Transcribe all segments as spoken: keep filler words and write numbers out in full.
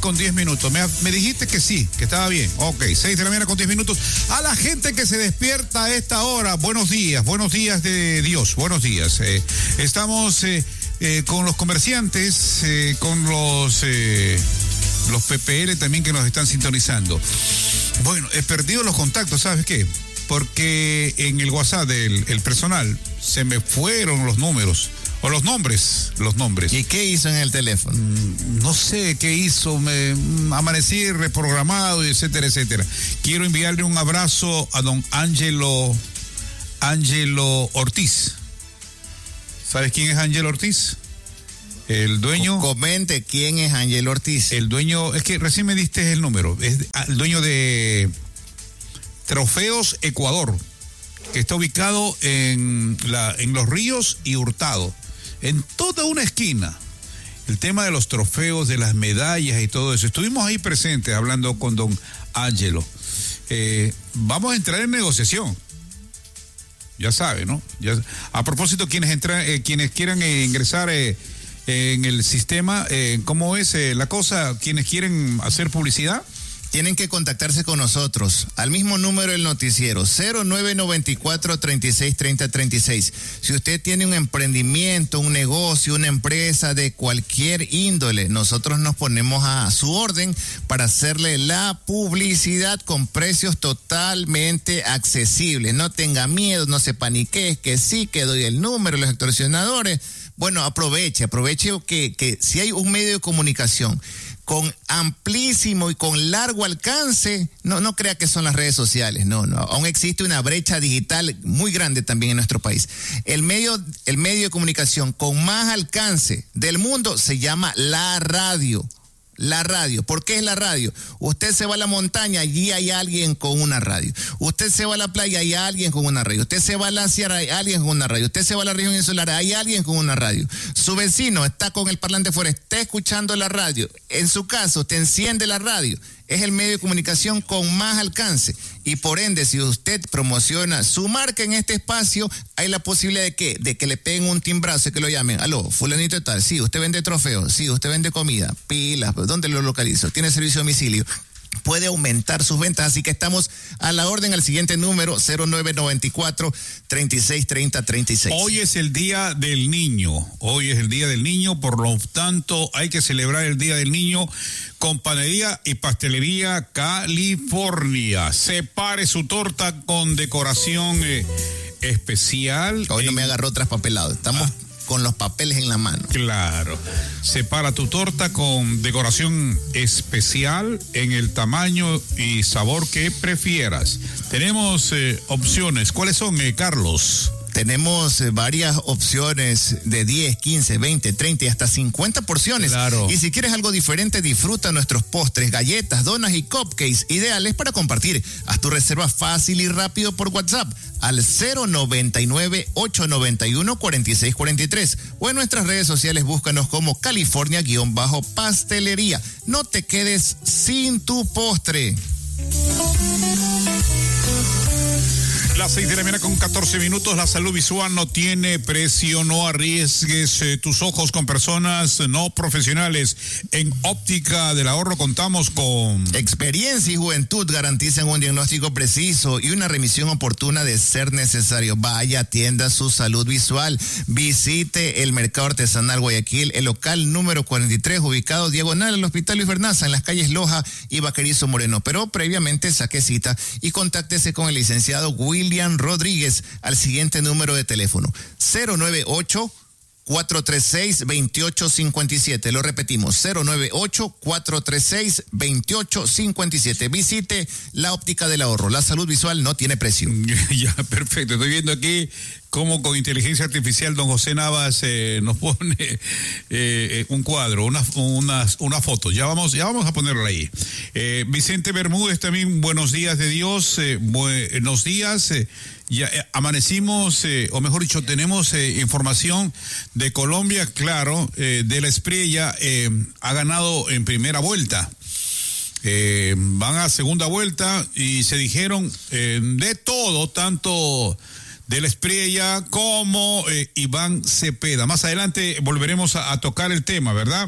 con diez minutos. Me, me dijiste que sí, que estaba bien. Ok, seis de la mañana con diez minutos. A la gente que se despierta a esta hora, buenos días, buenos días de Dios, buenos días. Eh, estamos eh, eh, con los comerciantes, eh, con los, eh, los P P L también que nos están sintonizando. Bueno, he perdido los contactos, ¿sabes qué? Porque en el WhatsApp del el personal se me fueron los números. O los nombres, los nombres. ¿Y qué hizo en el teléfono? Mm, no sé qué hizo, me mm, amanecí reprogramado, etcétera, etcétera. Quiero enviarle un abrazo a don Ángelo, Ángelo Ortiz. ¿Sabes quién es Ángelo Ortiz? El dueño. Comente quién es Ángelo Ortiz. El dueño, es que recién me diste el número, es el dueño de Trofeos Ecuador, que está ubicado en, la, en Los Ríos y Hurtado. En toda una esquina, el tema de los trofeos, de las medallas y todo eso. Estuvimos ahí presentes hablando con don Ángelo. Eh, vamos a entrar en negociación. Ya sabe, ¿no? Ya, a propósito, quienes entran, eh, quienes quieran eh, ingresar eh, en el sistema, eh, ¿cómo es eh, la cosa? Quienes quieren hacer publicidad, tienen que contactarse con nosotros al mismo número del noticiero, cero nueve nueve cuatro, treinta y seis, treinta, treinta y seis. Si usted tiene un emprendimiento, un negocio, una empresa de cualquier índole, nosotros nos ponemos a su orden para hacerle la publicidad con precios totalmente accesibles. No tenga miedo, no se panique, que sí, que doy el número, los extorsionadores. Bueno, aproveche, aproveche que, que si hay un medio de comunicación con amplísimo y con largo alcance, no, no crea que son las redes sociales, no, no, aún existe una brecha digital muy grande también en nuestro país. El medio, el medio de comunicación con más alcance del mundo se llama la radio. La radio. ¿Por qué es la radio? Usted se va a la montaña, allí hay alguien con una radio. Usted se va a la playa, hay alguien con una radio. Usted se va a la sierra, hay alguien con una radio. Usted se va a la región insular, hay alguien con una radio. Su vecino está con el parlante fuera, está escuchando la radio. En su caso, usted enciende la radio. Es el medio de comunicación con más alcance y por ende, si usted promociona su marca en este espacio, hay la posibilidad de que, de que le peguen un timbrazo y que lo llamen. Aló, fulanito de tal, sí, usted vende trofeos, sí, usted vende comida, pilas, ¿dónde lo localizo? ¿Tiene servicio a domicilio? Puede aumentar sus ventas, así que estamos a la orden al siguiente número, cero nueve nueve cuatro, treinta y seis, treinta, treinta y seis. Hoy es el Día del Niño, hoy es el Día del Niño, por lo tanto hay que celebrar el Día del Niño con Panadería y Pastelería California. Separe su torta con decoración eh, especial. Hoy en... no me agarró traspapelado, estamos... Ah. Con los papeles en la mano. Claro. Separa tu torta con decoración especial en el tamaño y sabor que prefieras. Tenemos eh, opciones. ¿Cuáles son, eh, Carlos? Tenemos eh, varias opciones de diez, quince, veinte, treinta y hasta cincuenta porciones. Claro. Y si quieres algo diferente, disfruta nuestros postres, galletas, donas y cupcakes ideales para compartir. Haz tu reserva fácil y rápido por WhatsApp al cero nueve nueve, ocho nueve uno, cuatro seis cuatro tres o en nuestras redes sociales búscanos como California-Pastelería. No te quedes sin tu postre. Las seis de la mañana con catorce minutos. La salud visual no tiene precio. No arriesgues eh, tus ojos con personas no profesionales. En Óptica del Ahorro contamos con experiencia y juventud. Garantizan un diagnóstico preciso y una remisión oportuna de ser necesario. Vaya, atienda su salud visual. Visite el Mercado Artesanal Guayaquil, el local número cuarenta y tres, ubicado diagonal al Hospital Luis Bernaza, en las calles Loja y Vaquerizo Moreno. Pero previamente saque cita y contáctese con el licenciado William William Rodríguez al siguiente número de teléfono, cero nueve ocho, cuatro tres seis, dos ocho cinco siete. Lo repetimos, cero nueve ocho, cuatro tres seis, dos ocho cinco siete. Visite la Óptica del Ahorro. La salud visual no tiene precio. Ya, perfecto. Estoy viendo aquí cómo con inteligencia artificial don José Navas eh, nos pone eh, un cuadro, una, una, una foto. Ya vamos, ya vamos a ponerlo ahí. Eh, Vicente Bermúdez también, buenos días de Dios, eh, buenos días. Eh, ya eh, amanecimos, eh, o mejor dicho, tenemos eh, información de Colombia, claro, eh, de la Espriella, eh, ha ganado en primera vuelta. Eh, van a segunda vuelta y se dijeron eh, de todo, tanto de la Espriella como eh, Iván Cepeda. Más adelante volveremos a, a tocar el tema, ¿verdad?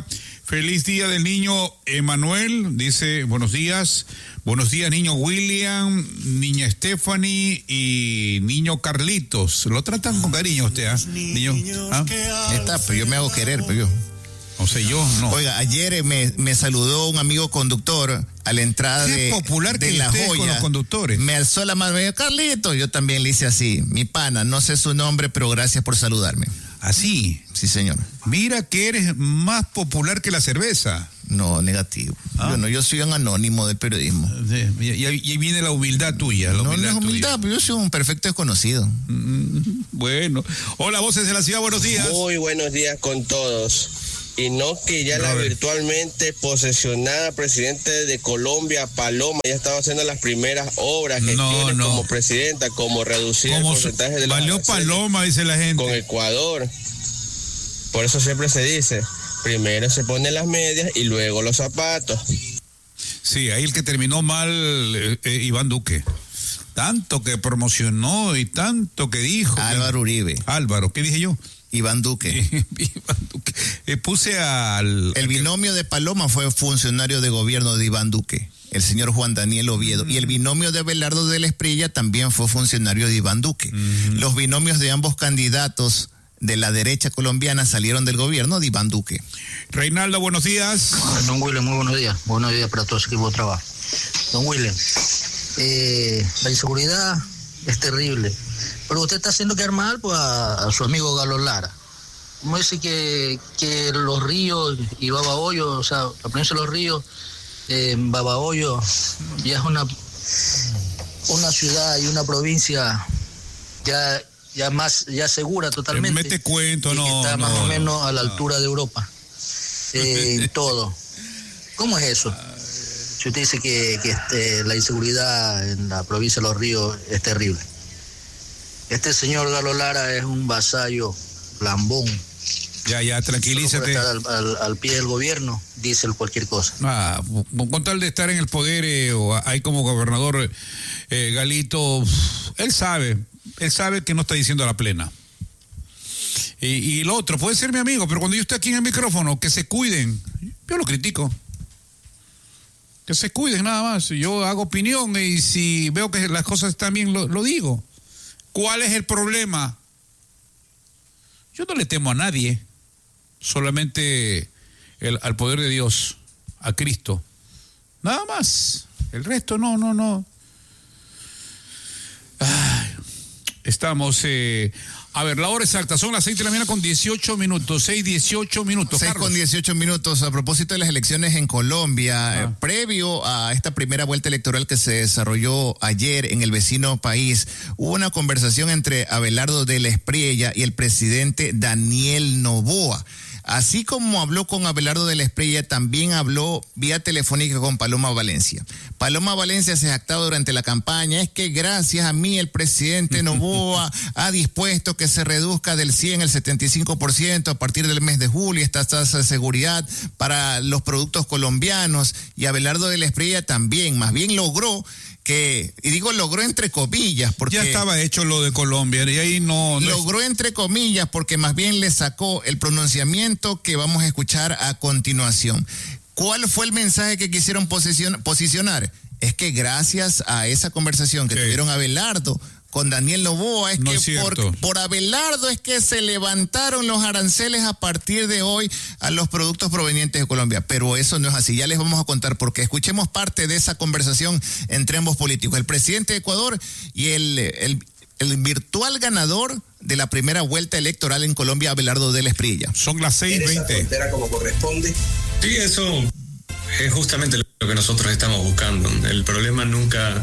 Feliz día del niño Emanuel, dice, buenos días. Buenos días, niño William, niña Stephanie y niño Carlitos. Lo tratan con cariño usted, ¿ah? ¿eh? Niño. ¿Ah? Está, pero yo me hago querer, pero yo. O sea, yo no. Oiga, ayer me, me saludó un amigo conductor a la entrada de, popular de que La Joya. Con los conductores. Me alzó la mano, me dijo, Carlito. Yo también le hice así, mi pana, no sé su nombre, pero gracias por saludarme. ¿Así? Sí, señor. Mira que eres más popular que la cerveza. No, negativo. ¿Ah? Bueno, yo soy un anónimo del periodismo. Sí, y, ahí viene la humildad tuya. La no, humildad no es humildad, tuya. Pero yo soy un perfecto desconocido. Mm, bueno. Hola, Voces de la Ciudad, buenos días. Muy buenos días con todos. Y no que ya Robert. La virtualmente posesionada presidente de Colombia, Paloma, ya estaba haciendo las primeras obras, gestiones no, no. como presidenta, como reducir como el porcentaje de la valió Paloma, dice la gente. Con Ecuador. Por eso siempre se dice, primero se ponen las medias y luego los zapatos. Sí, ahí el que terminó mal, eh, eh, Iván Duque. Tanto que promocionó y tanto que dijo. Álvaro que... Uribe. Álvaro, ¿qué dije yo? Iván Duque. Iván Duque. Eh, puse al... El binomio de Paloma fue funcionario de gobierno de Iván Duque, el señor Juan Daniel Oviedo. Mm. Y el binomio de Abelardo de la Espriella también fue funcionario de Iván Duque. Mm. Los binomios de ambos candidatos de la derecha colombiana salieron del gobierno de Iván Duque. Reinaldo, buenos días. Don William, muy buenos días. Buenos días para todo ese equipo de trabajo. Don William, eh, la inseguridad es terrible. Pero usted está haciendo quedar mal pues, a, a su amigo Galo Lara. Como dice que, que los ríos y Babahoyo, o sea, la provincia de los ríos, eh, Babahoyo ya es una, una ciudad y una provincia ya, ya más ya segura totalmente. Mete cuento, no. Que está no, más no, o menos no, a la altura no. de Europa. Eh, en todo. ¿Cómo es eso? Si usted dice que, que este, la inseguridad en la provincia de los ríos es terrible. Este señor Galo Lara es un vasallo lambón. Ya, ya, tranquilízate. Estar al, al, al pie del gobierno, dice cualquier cosa. Ah, con tal de estar en el poder, eh, o ahí como gobernador, eh, Galito, él sabe, él sabe que no está diciendo la plena. Y, y lo otro, puede ser mi amigo, pero cuando yo estoy aquí en el micrófono, que se cuiden, yo lo critico. Que se cuiden nada más. Yo hago opinión y si veo que las cosas están bien, lo, lo digo. ¿Cuál es el problema? Yo no le temo a nadie, solamente el, al poder de Dios, a Cristo. Nada más. El resto no, no, no. Ay, estamos... Eh, a ver, la hora exacta, son las seis de la mañana con dieciocho minutos, seis, dieciocho minutos. seis con dieciocho minutos, a propósito de las elecciones en Colombia, ah. eh, previo a esta primera vuelta electoral que se desarrolló ayer en el vecino país, hubo una conversación entre Abelardo de la Espriella y el presidente Daniel Noboa. Así como habló con Abelardo de la Espriella, también habló vía telefónica con Paloma Valencia. Paloma Valencia se jactaba durante la campaña, es que gracias a mí el presidente Noboa ha dispuesto que se reduzca del cien al setenta y cinco por ciento a partir del mes de julio esta tasa de seguridad para los productos colombianos. Y Abelardo de la Espriella también, más bien logró que, y digo logró entre comillas, porque... Ya estaba hecho lo de Colombia, y ahí no... no logró entre comillas, porque más bien le sacó el pronunciamiento que vamos a escuchar a continuación. ¿Cuál fue el mensaje que quisieron posicion, posicionar? Es que gracias a esa conversación que sí. tuvieron Abelardo con Daniel Noboa, es no que es por, por Abelardo es que se levantaron los aranceles a partir de hoy a los productos provenientes de Colombia. Pero eso no es así, ya les vamos a contar por qué. Escuchemos parte de esa conversación entre ambos políticos, el presidente de Ecuador y el, el, el virtual ganador de la primera vuelta electoral en Colombia, Abelardo de la Espriella. Son las seis veinte. ¿Frontera como corresponde? Sí, eso es justamente lo que nosotros estamos buscando. El problema nunca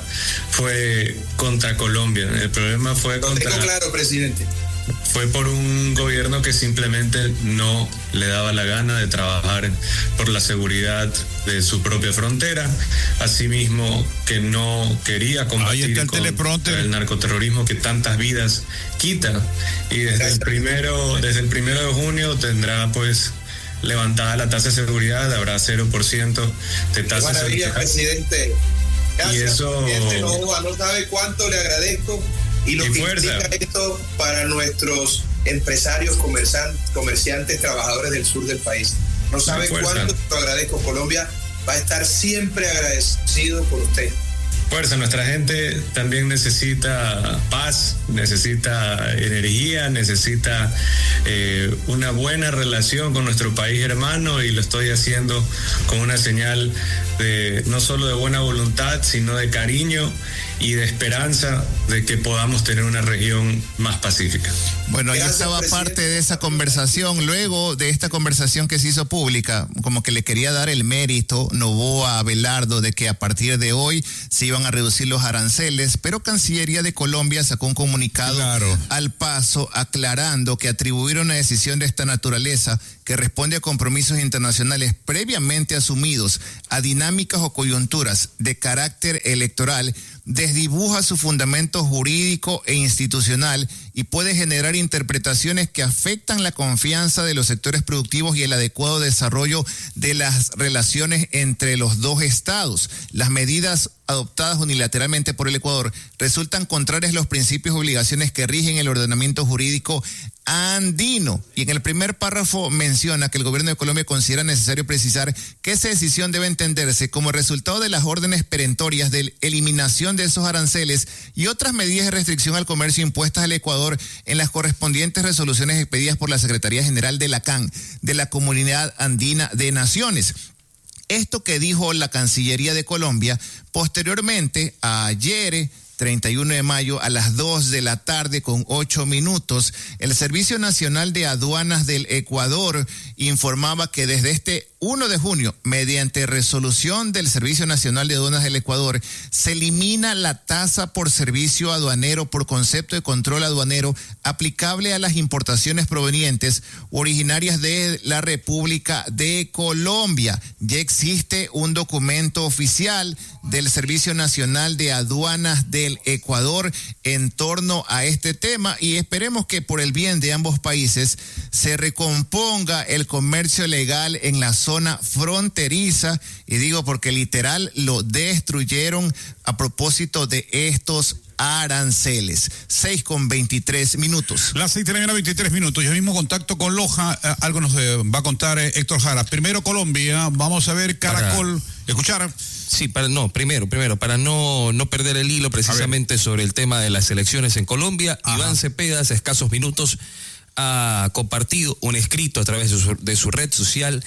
fue contra Colombia, el problema fue contra... Lo tengo claro, presidente. Fue por un gobierno que simplemente no le daba la gana de trabajar por la seguridad de su propia frontera, asimismo que no quería combatir el contra el narcoterrorismo que tantas vidas quita. Y desde el primero, desde el primero de junio tendrá pues levantada la tasa de seguridad, habrá cero por ciento de tasa de seguridad. Presidente. Gracias, y eso... presidente Noboa, no sabe cuánto le agradezco y lo y que fuerza. Implica esto para nuestros empresarios, comerciantes, comerciantes, trabajadores del sur del país. No sabe cuánto te agradezco. Colombia va a estar siempre agradecido por usted. Fuerza, nuestra gente también necesita paz, necesita energía, necesita eh, una buena relación con nuestro país hermano, y lo estoy haciendo con una señal de no solo de buena voluntad, sino de cariño y de esperanza de que podamos tener una región más pacífica. Bueno, ahí estaba parte de esa conversación. Luego de esta conversación que se hizo pública, como que le quería dar el mérito Noboa a Abelardo de que a partir de hoy se iban a reducir los aranceles, pero Cancillería de Colombia sacó un comunicado claro. al paso aclarando que atribuir una decisión de esta naturaleza que responde a compromisos internacionales previamente asumidos a dinámicas o coyunturas de carácter electoral desdibuja su fundamento jurídico e institucional y puede generar interpretaciones que afectan la confianza de los sectores productivos y el adecuado desarrollo de las relaciones entre los dos estados. Las medidas adoptadas unilateralmente por el Ecuador resultan contrarias a los principios y obligaciones que rigen el ordenamiento jurídico andino. Y en el primer párrafo menciona que el gobierno de Colombia considera necesario precisar que esa decisión debe entenderse como resultado de las órdenes perentorias de eliminación de esos aranceles y otras medidas de restricción al comercio impuestas al Ecuador en las correspondientes resoluciones expedidas por la Secretaría General de la C A N, de la Comunidad Andina de Naciones. Esto que dijo la Cancillería de Colombia, posteriormente, ayer, treinta y uno de mayo, a las dos de la tarde con ocho minutos, el Servicio Nacional de Aduanas del Ecuador informaba que desde este primero de junio, mediante resolución del Servicio Nacional de Aduanas del Ecuador, se elimina la tasa por servicio aduanero por concepto de control aduanero aplicable a las importaciones provenientes originarias de la República de Colombia. Ya existe un documento oficial del Servicio Nacional de Aduanas del Ecuador en torno a este tema, y esperemos que por el bien de ambos países se recomponga el comercio legal en la zona fronteriza, y digo porque literal lo destruyeron a propósito de estos aranceles. seis con veintitrés minutos. Las seis de la mañana, veintitrés minutos. Ya mismo contacto con Loja. Eh, algo nos eh, va a contar eh, Héctor Jara. Primero Colombia. Vamos a ver Caracol. Para... ¿Escuchar? Sí, para no, primero, primero, para no, no perder el hilo precisamente sobre el tema de las elecciones en Colombia. Ajá. Iván Cepeda, hace escasos minutos, ha compartido un escrito a través de su, de su red social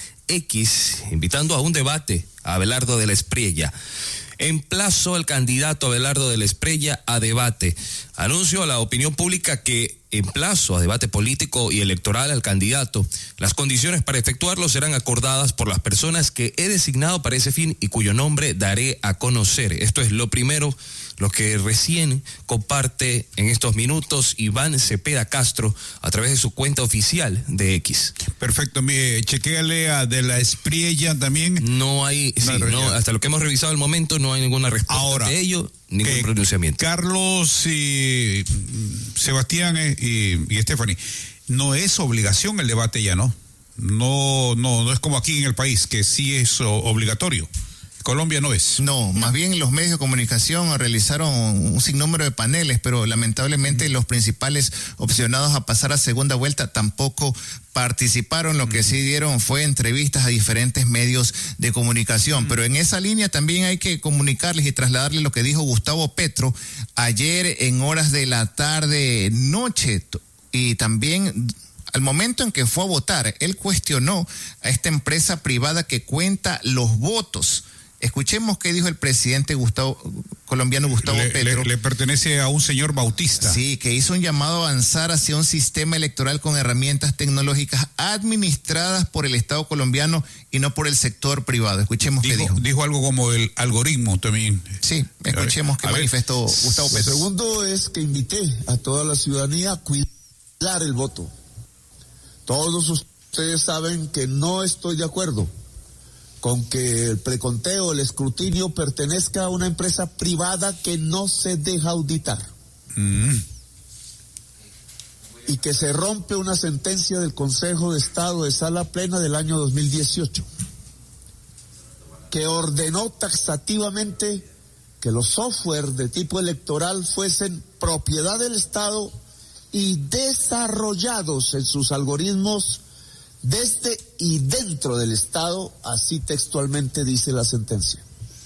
X, invitando a un debate a Abelardo de la Espriella. Emplazo al candidato Abelardo de la Espriella a debate. Anuncio a la opinión pública que emplazo a debate político y electoral al candidato. Las condiciones para efectuarlo serán acordadas por las personas que he designado para ese fin y cuyo nombre daré a conocer. Esto es lo primero, lo que recién comparte en estos minutos Iván Cepeda Castro a través de su cuenta oficial de X. Perfecto, mire, chequéale a de la Espriella también. No hay, sí, no, hasta lo que hemos revisado al momento no hay ninguna respuesta Ahora, de ello, ningún eh, pronunciamiento. Carlos y Sebastián eh, y, y Stephanie, no es obligación el debate ya, ¿no? No, no, no es como aquí en el país, que sí es o, obligatorio. Colombia no es. No, más bien los medios de comunicación realizaron un sinnúmero de paneles, pero lamentablemente mm. los principales opcionados a pasar a segunda vuelta tampoco participaron. Lo mm. que sí dieron fue entrevistas a diferentes medios de comunicación. Mm. Pero en esa línea también hay que comunicarles y trasladarles lo que dijo Gustavo Petro ayer en horas de la tarde, noche, y también... Al momento en que fue a votar, él cuestionó a esta empresa privada que cuenta los votos. Escuchemos qué dijo el presidente Gustavo, colombiano Gustavo le, Petro. Le, le pertenece a un señor Bautista. Sí, que hizo un llamado a avanzar hacia un sistema electoral con herramientas tecnológicas administradas por el Estado colombiano y no por el sector privado. Escuchemos dijo, qué dijo. Dijo algo como el algoritmo también. Sí, escuchemos qué manifestó Gustavo Petro. Lo segundo es que invité a toda la ciudadanía a cuidar el voto. Todos ustedes saben que no estoy de acuerdo con que el preconteo, el escrutinio pertenezca a una empresa privada que no se deja auditar. Mm. Y que se rompe una sentencia del Consejo de Estado de Sala Plena del año dos mil dieciocho, que ordenó taxativamente que los software de tipo electoral fuesen propiedad del Estado y desarrollados en sus algoritmos desde y dentro del Estado, así textualmente dice la sentencia.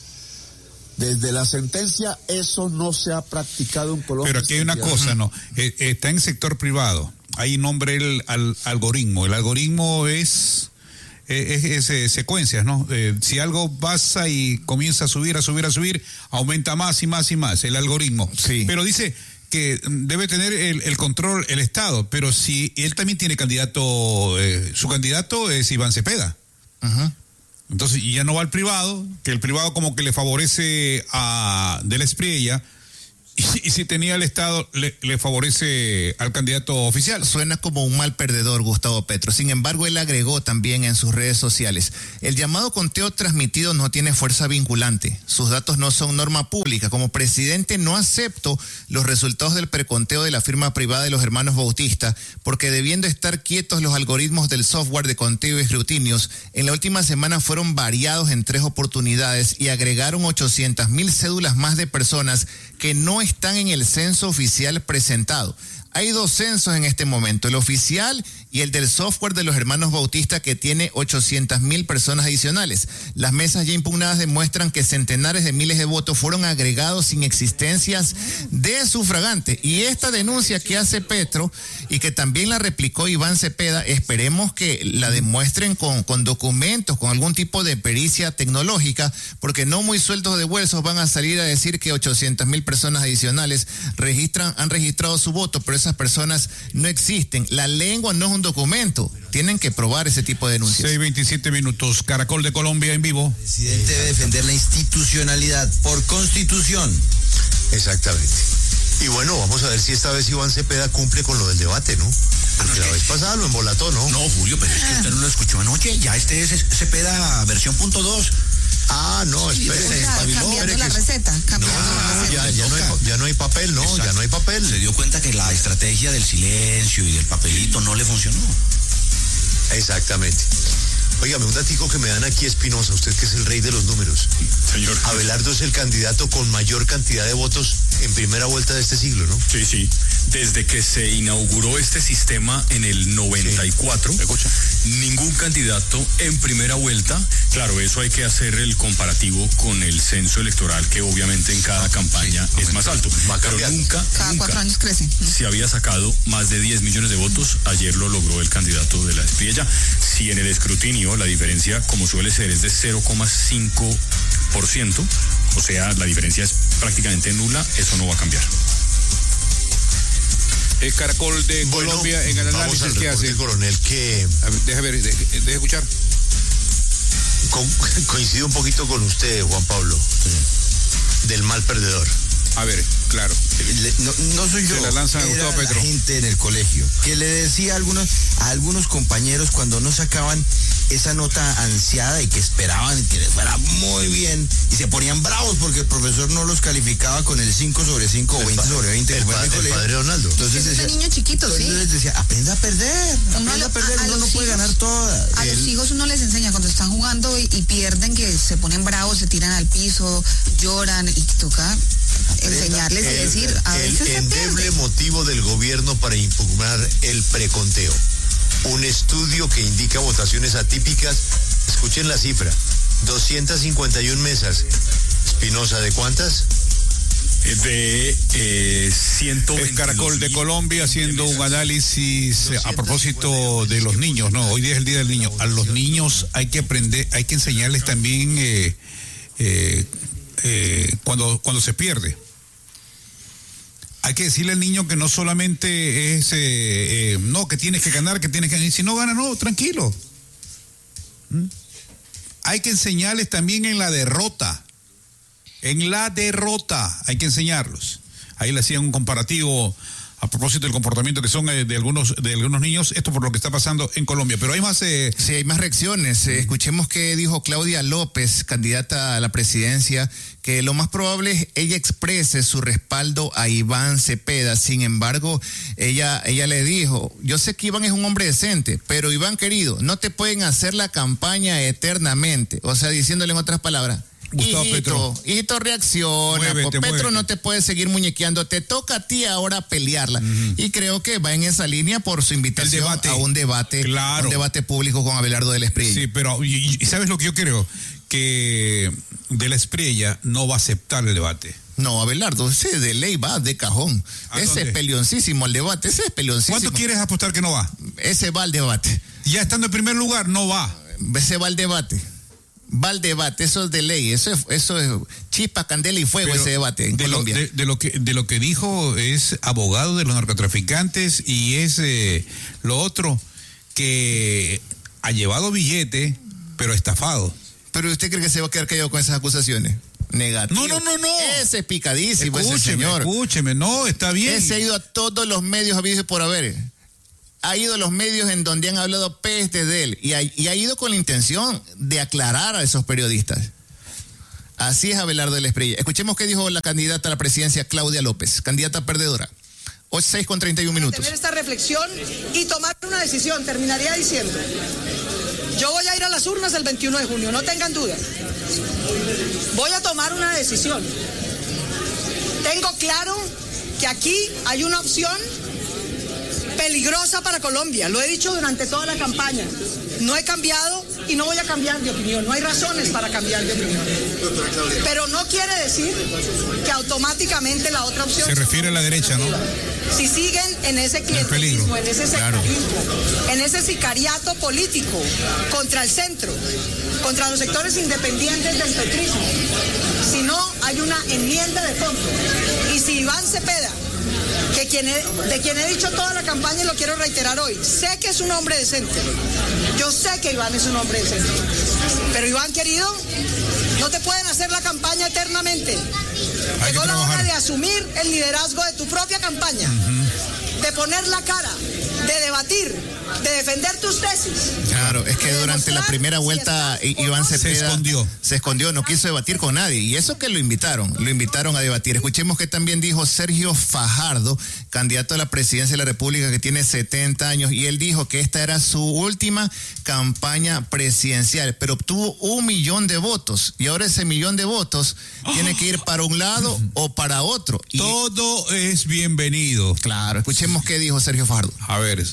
Desde la sentencia eso no se ha practicado en Colombia. Pero aquí hay una cosa, ¿no? Eh, está en sector privado. Hay nombre el al, algoritmo. El algoritmo es, es, es, es secuencias, ¿no? Eh, si algo pasa y comienza a subir, a subir, a subir, aumenta más y más y más el algoritmo. Sí. Pero dice que debe tener el, el control el Estado, pero si él también tiene candidato, eh, su candidato es Iván Cepeda. Ajá. Uh-huh. Entonces ya no va al privado, que el privado como que le favorece a de la Espriella, y, y si tenía el Estado le, le favorece al candidato oficial. Suena como un mal perdedor, Gustavo Petro. Sin embargo, él agregó también en sus redes sociales: el llamado conteo transmitido no tiene fuerza vinculante. Sus datos no son norma pública. Como presidente no acepto los resultados del preconteo de la firma privada de los hermanos Bautista, porque debiendo estar quietos los algoritmos del software de conteo y escrutinios, en la última semana fueron variados en tres oportunidades y agregaron ochocientas mil cédulas más de personas que no están en el censo oficial presentado. Hay dos censos en este momento, el oficial y el del software de los hermanos Bautista, que tiene ochocientas mil personas adicionales. Las mesas ya impugnadas demuestran que centenares de miles de votos fueron agregados sin existencias de sufragante. Y esta denuncia que hace Petro y que también la replicó Iván Cepeda, esperemos que la demuestren con, con documentos, con algún tipo de pericia tecnológica, porque no muy sueltos de huesos van a salir a decir que ochocientas mil personas adicionales registran, han registrado su voto, pero esas personas no existen. La lengua no es un documento. Tienen que probar ese tipo de denuncias. seis veintisiete minutos. Caracol de Colombia en vivo. El presidente debe defender la institucionalidad por constitución. Exactamente. Y bueno, vamos a ver si esta vez Iván Cepeda cumple con lo del debate, ¿no? Porque la vez pasada lo embolató, ¿no? No, Julio, pero es que usted no lo escuchó anoche. Ya este es Cepeda versión punto dos. Ah, no, espérese. O sea, cambiando la receta. Cambiando no, la receta. Ya, ya, no hay, ya no hay papel, ¿no? Exacto. Ya no hay papel. Se dio cuenta que la estrategia del silencio y del papelito no le funcionó. Exactamente. Óigame, un datico que me dan aquí, Espinosa, usted que es el rey de los números. Sí, señor. Abelardo es el candidato con mayor cantidad de votos en primera vuelta de este siglo, ¿no? Sí, sí. Desde que se inauguró este sistema en el noventa y cuatro, sí. Ningún candidato en primera vuelta, claro, eso hay que hacer el comparativo con el censo electoral, que obviamente en cada campaña sí, es más alto. Pero nunca, cada nunca cuatro años crece. Se había sacado más de diez millones de votos. Ayer lo logró el candidato de la Espriella. Si en el escrutinio la diferencia, como suele ser, es de cero coma cinco por ciento, o sea, la diferencia es prácticamente nula, eso no va a cambiar. El Caracol de bueno, Colombia en el análisis que hace. Coronel, que... A ver, deja ver, deja, deja escuchar. Con, coincido un poquito con usted, Juan Pablo, sí. Del mal perdedor. A ver, claro. Le, no, no soy yo. Se la lanza a Gustavo Petro. La gente en el colegio que le decía a algunos, a algunos compañeros cuando no sacaban esa nota ansiada y que esperaban que les fuera muy bien y se ponían bravos porque el profesor no los calificaba con el cinco sobre cinco o veinte sobre veinte. El, pa, el, el padre Ronaldo. Entonces decía, niño chiquito, entonces sí. les decía, aprenda a perder, aprenda uno, a perder, a, a uno no hijos, puede ganar todas. A el, los hijos uno les enseña cuando están jugando y, y pierden, que se ponen bravos, se tiran al piso, lloran, y toca enseñarles el, y decir, a el veces se endeble pierde. Motivo del gobierno para impugnar el preconteo. Un estudio que indica votaciones atípicas. Escuchen la cifra: doscientas cincuenta y una mesas. Espinosa, ¿de cuántas? De eh, ciento veintidós. El Caracol de Colombia haciendo un análisis a propósito de los niños, ¿no? Hoy día es el Día del Niño. A los niños hay que aprender, hay que enseñarles también eh, eh, eh, cuando, cuando se pierde. Hay que decirle al niño que no solamente es, eh, eh, no, que tienes que ganar, que tienes que ganar. Si no gana, no, tranquilo. ¿Mm? Hay que enseñarles también en la derrota. En la derrota hay que enseñarlos. Ahí le hacían un comparativo a propósito del comportamiento que son eh, de algunos de algunos niños, esto por lo que está pasando en Colombia. Pero hay más... Eh... Sí, hay más reacciones. Eh, escuchemos qué dijo Claudia López, candidata a la presidencia, que lo más probable es ella exprese su respaldo a Iván Cepeda. Sin embargo, ella, ella le dijo, yo sé que Iván es un hombre decente, pero Iván querido, no te pueden hacer la campaña eternamente. O sea, diciéndole en otras palabras, Gustavo hijito, Petro. hijito, reacciona. Muévete, Petro muévete. no te puede seguir muñequeando. Te toca a ti ahora pelearla. Uh-huh. Y creo que va en esa línea por su invitación a un debate, claro. un debate público con Abelardo de la Espriella. Sí, pero y, y ¿sabes lo que yo creo? Que de la Espriella no va a aceptar el debate. No, Abelardo, ese de ley va de cajón. Ese dónde? Es peleoncísimo el debate, ese es peleoncísimo. ¿Cuánto quieres apostar que no va? Ese va al debate. Ya estando en primer lugar, no va. Ese va al debate. Va al debate, eso es de ley, eso es, eso es chispa, candela y fuego. Pero ese debate en de Colombia. Lo, de, de, lo que, de lo que dijo, es abogado de los narcotraficantes y es eh, lo otro, que ha llevado billete, pero estafado. ¿Pero usted cree que se va a quedar callado con esas acusaciones? Negativo. No, no, no, no. Ese es picadísimo, escúcheme, ese señor. Escúcheme, no, está bien. Ese ha ido a todos los medios habidos por haber. Ha ido a los medios en donde han hablado peste de él y ha, y ha ido con la intención de aclarar a esos periodistas. Así es Abelardo de la Espriella. Escuchemos qué dijo la candidata a la presidencia, Claudia López, candidata perdedora. Hoy seis con treinta y un minutos. Tener esta reflexión y tomar una decisión. Terminaría diciendo, yo voy a ir a las urnas el veintiuno de junio, no tengan duda. Voy a tomar una decisión. Tengo claro que aquí hay una opción peligrosa para Colombia, lo he dicho durante toda la campaña. No he cambiado y no voy a cambiar de opinión, no hay razones para cambiar de opinión. Pero no quiere decir que automáticamente la otra opción... Se refiere a la derecha, ¿no? Si siguen en ese clientelismo, en ese sectarismo, claro. en ese sicariato político contra el centro, contra los sectores independientes del petrismo, si no hay una enmienda de fondo, y si Iván Cepeda, que quien he, de quien he dicho toda la campaña y lo quiero reiterar hoy, sé que es un hombre decente, yo sé que Iván es un hombre decente, pero Iván querido, no te pueden hacer la campaña eternamente. Hay Llegó la hora de asumir el liderazgo de tu propia campaña, uh-huh. de poner la cara, de debatir, de defender tus tesis. Claro, es que durante la primera vuelta si Iván Cepeda se escondió. Se escondió, no quiso debatir con nadie. Y eso que lo invitaron, lo invitaron a debatir. Escuchemos que también dijo Sergio Fajardo, candidato a la presidencia de la República, que tiene setenta años, y él dijo que esta era su última campaña presidencial, pero obtuvo un millón de votos. Y ahora ese millón de votos oh. tiene que ir para un lado o para otro. Y todo es bienvenido. Claro, escuchemos qué dijo Sergio Fajardo. A ver.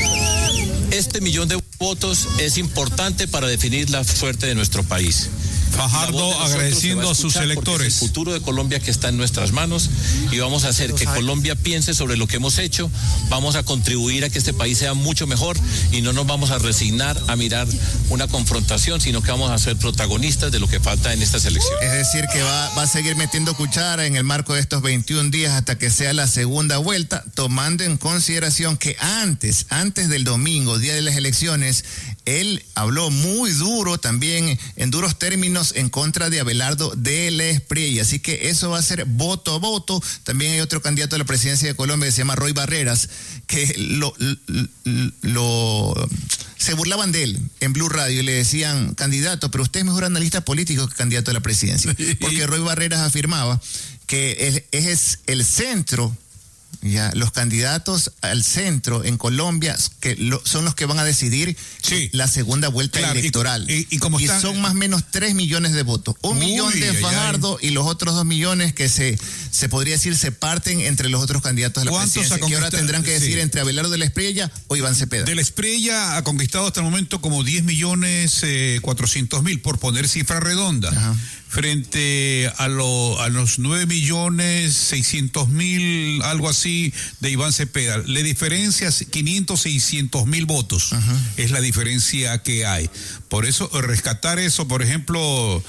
Este millón de votos es importante para definir la suerte de nuestro país. Fajardo agradeciendo a sus electores. Es el futuro de Colombia que está en nuestras manos y vamos a hacer que Colombia piense sobre lo que hemos hecho, vamos a contribuir a que este país sea mucho mejor y no nos vamos a resignar a mirar una confrontación, sino que vamos a ser protagonistas de lo que falta en estas elecciones. Es decir, que va, va a seguir metiendo cuchara en el marco de estos veintiún días hasta que sea la segunda vuelta, tomando en consideración que antes, antes del domingo, día de las elecciones, él habló muy duro, también en duros términos, en contra de Abelardo de la Espriella. Así que eso va a ser voto a voto. También hay otro candidato a la presidencia de Colombia que se llama Roy Barreras, que lo, lo, lo se burlaban de él en Blue Radio y le decían, candidato, pero usted es mejor analista político que candidato a la presidencia. Porque Roy Barreras afirmaba que es, es el centro. Ya, los candidatos al centro en Colombia que lo, son los que van a decidir sí. la segunda vuelta claro, electoral. Y, y, y, como y están, son más o menos tres millones de votos. Un uy, millón de Fajardo y los otros dos millones que se, se podría decir se parten entre los otros candidatos a la presidencia, que ahora tendrán que decir sí. entre Abelardo de la Espriella o Iván Cepeda. De la Espriella ha conquistado hasta el momento como diez millones cuatrocientos mil, por poner cifra redonda. Ajá. Frente a, lo, a los nueve millones seiscientos mil, algo así, de Iván Cepeda. La diferencia es quinientos, seiscientos mil votos. Uh-huh. Es la diferencia que hay. Por eso, rescatar eso, por ejemplo,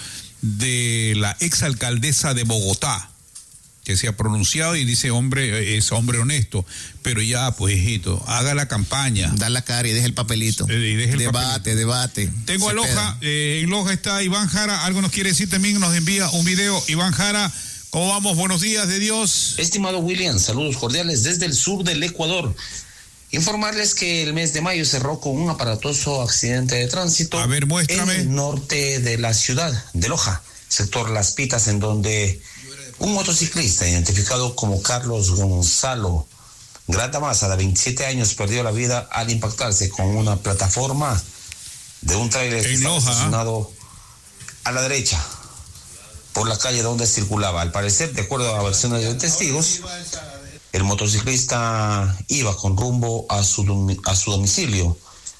de la exalcaldesa de Bogotá, que se ha pronunciado y dice, hombre, es hombre honesto, pero ya, pues, hijito, haga la campaña. Da la cara y deje el papelito. Eh, y deje el debate, papelito. debate. Tengo a Loja, eh, en Loja está Iván Jara, algo nos quiere decir también, nos envía un video. Iván Jara, ¿cómo vamos? Buenos días de Dios. Estimado William, saludos cordiales desde el sur del Ecuador. Informarles que el mes de mayo cerró con un aparatoso accidente de tránsito. A ver, muéstrame. En el norte de la ciudad de Loja, sector Las Pitas, en donde un motociclista identificado como Carlos Gonzalo Gratamaza, de veintisiete años, perdió la vida al impactarse con una plataforma de un tráiler que estaba estacionado a la derecha por la calle donde circulaba. Al parecer, de acuerdo a versiones de testigos, el motociclista iba con rumbo a su, a su domicilio,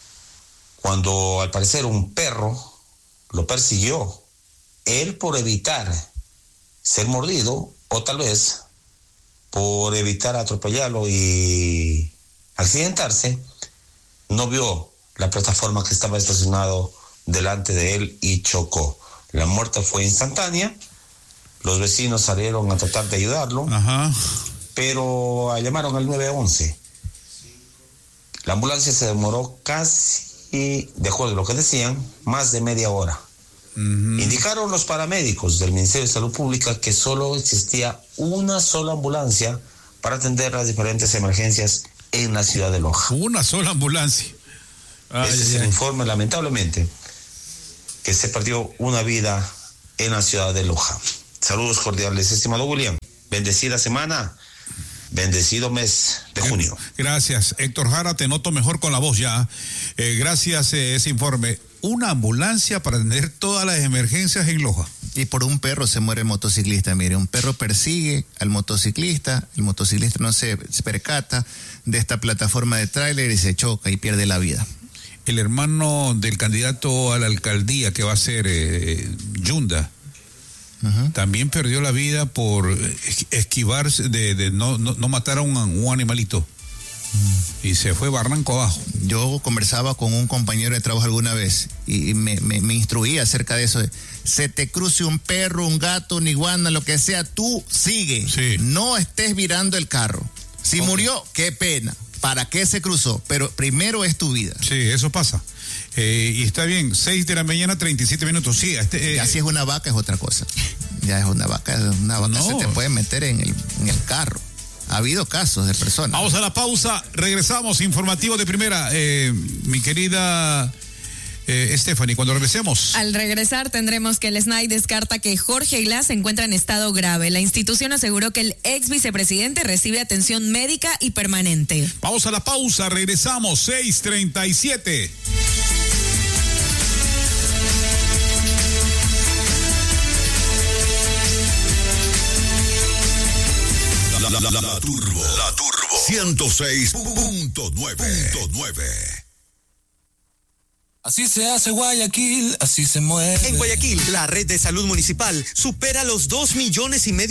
cuando al parecer un perro lo persiguió. Él, por evitar ser mordido, o tal vez por evitar atropellarlo y accidentarse, no vio la plataforma que estaba estacionado delante de él y chocó. La muerte fue instantánea. Los vecinos salieron a tratar de ayudarlo. Ajá. Pero llamaron al nueve once. La ambulancia se demoró casi, de acuerdo a lo que decían, más de media hora. Uh-huh. Indicaron los paramédicos del Ministerio de Salud Pública que solo existía una sola ambulancia para atender las diferentes emergencias en la ciudad de Loja. Una sola ambulancia. Ay, Ese ay, es el ay. informe, lamentablemente, que se perdió una vida en la ciudad de Loja. Saludos cordiales, estimado William. Bendecida semana. Bendecido mes de junio. Gracias, Héctor Jara, te noto mejor con la voz ya. Eh, gracias eh, ese informe. Una ambulancia para atender todas las emergencias en Loja. Y por un perro se muere el motociclista. Mire, un perro persigue al motociclista, el motociclista no se, se percata de esta plataforma de tráiler y se choca y pierde la vida. El hermano del candidato a la alcaldía que va a ser eh, Yunda, uh-huh, también perdió la vida por esquivarse de, de no, no, no matar a un, un animalito. Uh-huh. Y se fue barranco abajo. Yo conversaba con un compañero de trabajo alguna vez y me, me, me instruía acerca de eso. Se te cruce un perro, un gato, una iguana, lo que sea, tú sigue. Sí. No estés virando el carro. Si okay. murió, qué pena. ¿Para qué se cruzó? Pero primero es tu vida. Sí, eso pasa. Eh, y está bien, seis de la mañana, treinta y siete minutos. Sí, este, eh, ya si es una vaca es otra cosa. Ya es una vaca, una vaca no. se te puede meter en el, en el carro. Ha habido casos de personas. Vamos a la pausa, regresamos, informativo de primera. Eh, mi querida eh, Stephanie, cuando regresemos. Al regresar tendremos que el S N A I descarta que Jorge Glass se encuentra en estado grave. La institución aseguró que el ex vicepresidente recibe atención médica y permanente. Vamos a la pausa, regresamos, seis treinta y siete. La, la, la, la Turbo, la Turbo ciento seis punto nueve. Así se hace Guayaquil, así se mueve. En Guayaquil, la red de salud municipal supera los dos millones y medio